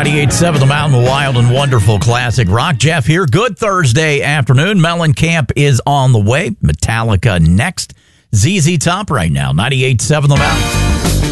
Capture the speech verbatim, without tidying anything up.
ninety-eight point seven The Mountain, the wild and wonderful classic rock. Jeff here. Good Thursday afternoon. Mellencamp is on the way. Metallica next. Z Z Top right now. ninety-eight point seven The Mountain.